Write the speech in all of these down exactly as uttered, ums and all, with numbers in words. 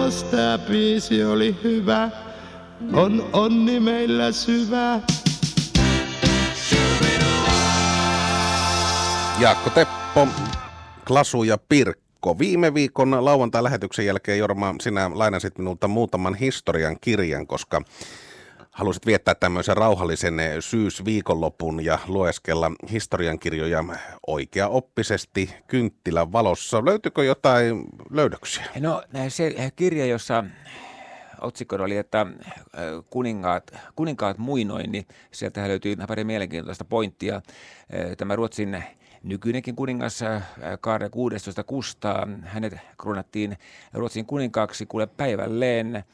jos tää biisi oli hyvä. On onni meillä syvä. Jaakko Teppo, Klasu ja Pirkko. Viime viikon lauantai-lähetyksen jälkeen, Jorma, sinä lainasit minulta muutaman historian kirjan, koska halusit viettää tämmöisen rauhallisen syysviikonlopun ja lueskella historiankirjoja oikeaoppisesti kynttilän valossa. Löytyykö jotain löydöksiä? No se kirja, jossa otsikkona oli, että kuningaat, kuninkaat muinoin, niin sieltähän löytyy pari mielenkiintoista pointtia. Tämä Ruotsin nykyinenkin kuningas Kaarle kuudestoista Kustaa, hänet kruunattiin Ruotsin kuninkaaksi kuule päivälleen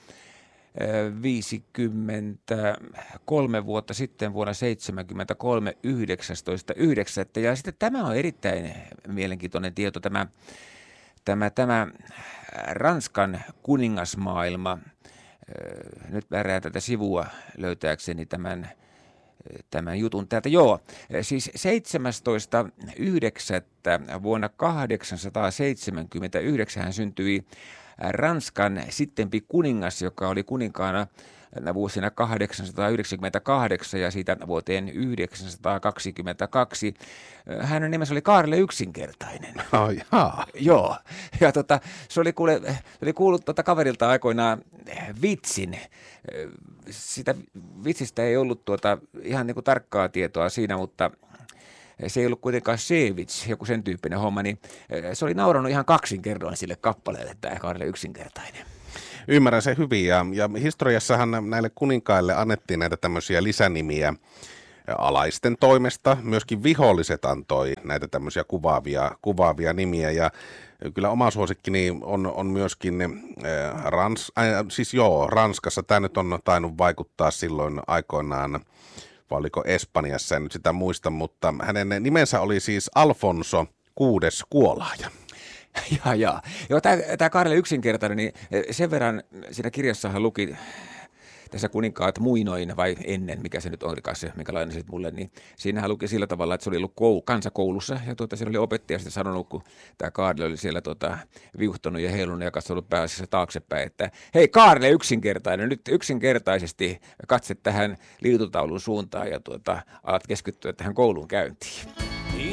viisikymmentäkolme vuotta sitten vuonna seitsemänkymmentäkolme yhdeksästoista yhdeksättä Ja sitten tämä on erittäin mielenkiintoinen tieto, tämä, tämä, tämä Ranskan kuningasmaailma. Nyt värään tätä sivua löytääkseni tämän, tämän jutun täältä. Joo, siis seitsemästoista yhdeksättä vuonna kahdeksansataaseitsemänkymmentäyhdeksän hän syntyi Ranskan sittempi kuningas, joka oli kuninkaana vuosina kahdeksansataayhdeksänkymmentäkahdeksan ja siitä vuoteen yhdeksänsataakaksikymmentäkaksi. Hänen nimensä oli Kaarle Yksinkertainen. Oh, jaa. Joo, ja tota, se oli, kuule, se oli kuullut tota kaverilta aikoinaan vitsin. Sitä vitsistä ei ollut tuota, ihan niin kuin tarkkaa tietoa siinä, mutta se ei ollut kuitenkaan Sevits, joku sen tyyppinen homma, niin se oli nauranut ihan kaksin kerroin sille kappaleelle, tämä Kaarle Yksinkertainen. Ymmärrän se hyvin, ja, ja historiassahan näille kuninkaille annettiin näitä tämmöisiä lisänimiä alaisten toimesta. Myöskin viholliset antoi näitä tämmöisiä kuvaavia, kuvaavia nimiä, ja kyllä oma suosikkini on, on myöskin äh, Rans, äh, siis joo, Ranskassa. Tämä nyt on tainnut vaikuttaa silloin aikoinaan, vai oliko Espanjassa, en nyt sitä muista, mutta hänen nimensä oli siis Alfonso kuudes Kuolaaja. Jaa, jaa. Joo, tämä, tämä Kaarle Yksinkertainen, niin sen verran siinä kirjassahan luki tässä kuninkaat muinoin vai ennen, mikä se nyt olikaan se, minkä lainasit mulle, niin siinähän luki sillä tavalla, että se oli ollut koulu, kansakoulussa ja tuota, siellä oli opettaja sitten sanonut, kun tämä Kaarle oli siellä tuota, viuhtonut ja heilunut ja katsonut pääasiassa taaksepäin, että hei Kaarle Yksinkertainen, nyt yksinkertaisesti katse tähän liitutaulun suuntaan ja tuota, alat keskittyä tähän koulun käyntiin.